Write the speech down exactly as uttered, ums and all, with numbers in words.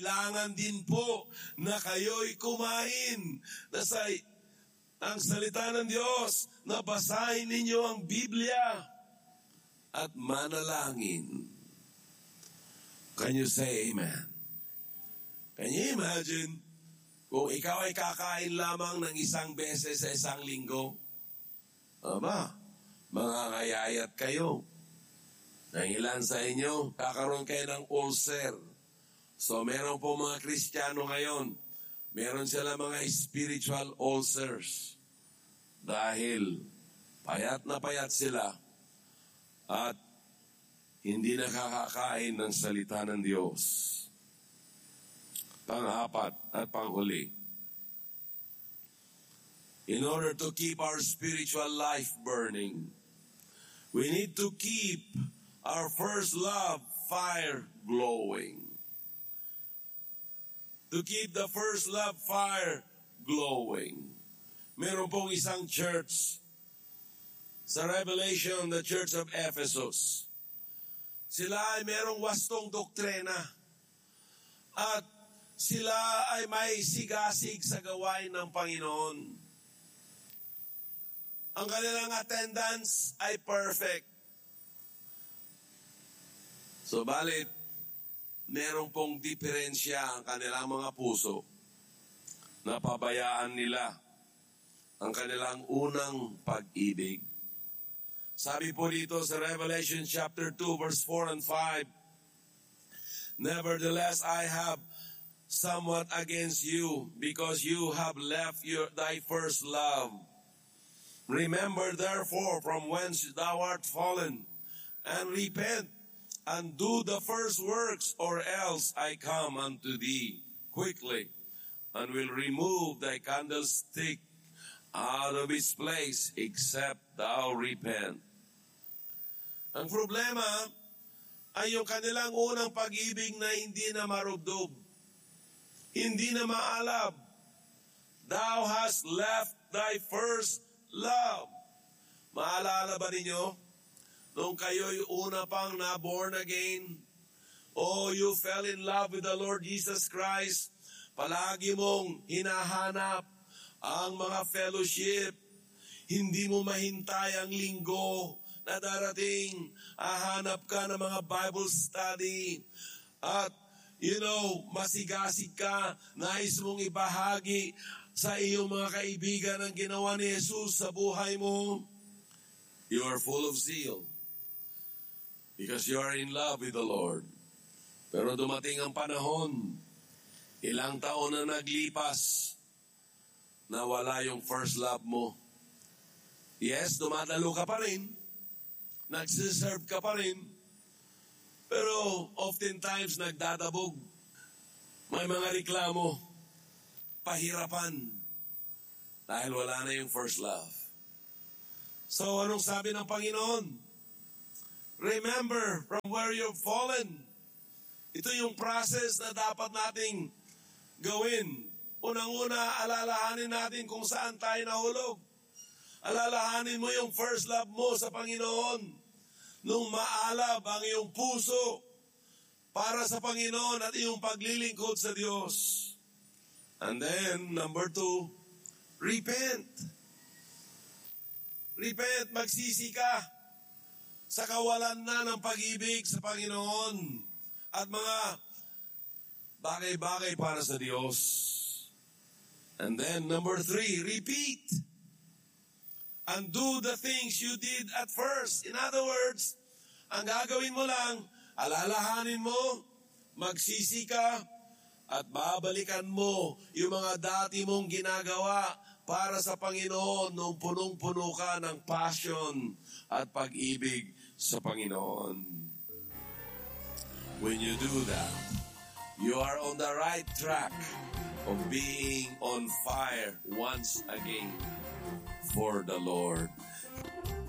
Kailangan din po na kayo'y kumain na sa ang salita ng Diyos, na basahin ninyo ang Biblia at manalangin. Can you say amen? Can you imagine kung ikaw ay kakain lamang ng isang beses sa isang linggo? Aba, mangangayayat kayo. Ng ilan sa inyo, kakaroon kayo ng ulcer. So meron po mga Kristiyano ngayon, meron sila mga spiritual ulcers. Dahil payat na payat sila at hindi nakakakain ng salita ng Diyos. Pang-apat at panghuli. In order to keep our spiritual life burning, we need to keep our first love fire glowing. To keep the first love fire glowing. Meron pong isang church sa Revelation, the Church of Ephesus. Sila ay merong wastong doktrina at sila ay may sigasig sa gawain ng Panginoon. Ang kanilang attendance ay perfect. So, balit, merong pong diferensya ang kanilang mga puso. Napabayaan nila ang kanilang unang pag-ibig. Sabi po dito sa Revelation chapter two, verse four and five, Nevertheless, I have somewhat against you, because you have left your thy first love. Remember therefore from whence thou art fallen, and repent, and do the first works, or else I come unto thee quickly, and will remove thy candlestick out of its place, except thou repent. Ang problema ay yung kanilang unang pag-ibig na hindi na marubdob, hindi na maalab. Thou hast left thy first love. Maalala ba ninyo? Nung kayo'y una pang na-born again, o you fell in love with the Lord Jesus Christ, palagi mong hinahanap ang mga fellowship. Hindi mo mahintay ang linggo na darating. Ahanap ka ng mga Bible study. At, you know, masigasig ka. Nais mong ibahagi sa iyong mga kaibigan ang ginawa ni Jesus sa buhay mo. You are full of zeal because you are in love with the Lord. Pero dumating ang panahon, ilang taon na naglipas, na wala yung first love mo. Yes, dumadalo ka pa rin. Nagsiserve ka pa rin. Pero oftentimes nagdadabog. May mga reklamo. Pahirapan. Dahil wala na yung first love. So anong sabi ng Panginoon? Remember from where you've fallen. Ito yung process na dapat nating gawin. Unang-una, alalahanin natin kung saan tayo nahulog. Alalahanin mo yung first love mo sa Panginoon. Nung maalab ang iyong puso para sa Panginoon at iyong paglilingkod sa Diyos. And then, number two, repent. Repent, magsisi ka sa kawalan na ng pag-ibig sa Panginoon at mga bagay-bagay para sa Diyos. And then, number three, repeat. And do the things you did at first. In other words, ang gagawin mo lang, alalahanin mo, magsisi ka, at babalikan mo yung mga dati mong ginagawa para sa Panginoon nung punong-puno ka ng passion at pag-ibig sa Panginoon. When you do that, you are on the right track of being on fire once again for the Lord.